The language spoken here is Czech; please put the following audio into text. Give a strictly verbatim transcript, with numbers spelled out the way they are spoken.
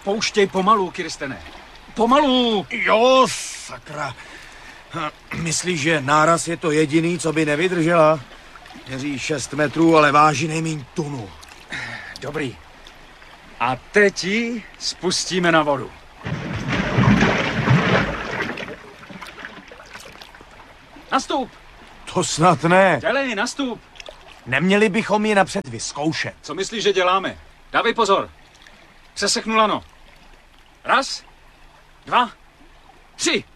Pouštěj pomalu, Kirstene. Pomalu! Jo, sakra. Myslíš, že náraz je to jediný, co by nevydržela? Měří šest metrů, ale váží nejmíň tunu. Dobrý. A teď ji spustíme na vodu. Nastup! To snad ne. Dělej, nastup! Neměli bychom ji napřed vyzkoušet. Co myslíš, že děláme? Dávej pozor. Přeseknu lano. Raz, dva, tři.